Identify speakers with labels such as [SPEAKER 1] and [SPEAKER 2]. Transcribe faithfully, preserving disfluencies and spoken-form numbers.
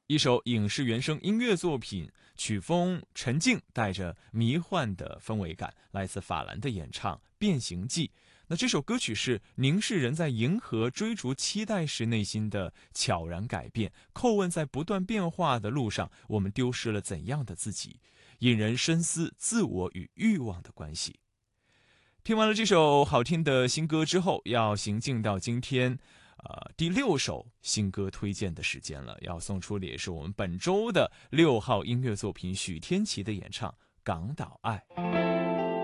[SPEAKER 1] 一首影视原声音乐作品，曲风沉静，带着迷幻的氛围感，来自法兰的演唱《变形记》。那这首歌曲是凝视人在迎合、追逐、期待时内心的悄然改变，叩问在不断变化的路上，我们丢失了怎样的自己，引人深思自我与欲望的关系。听完了这首好听的新歌之后，要行进到今天呃，第六首新歌推荐的时间了，要送出的也是我们本周的六号音乐作品许天琪的演唱《港岛爱》。